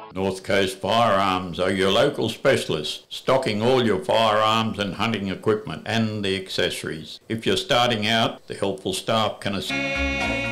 North Coast Firearms are your local specialists, stocking all your firearms and hunting equipment and the accessories. If you're starting out, the helpful staff can assist.